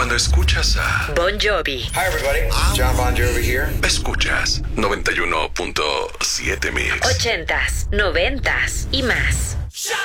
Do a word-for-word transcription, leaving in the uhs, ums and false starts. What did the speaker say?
Cuando escuchas a Bon Jovi. Hi everybody, John Bon Jovi here. Escuchas noventa y uno punto siete Mix. Ochentas, noventas y más.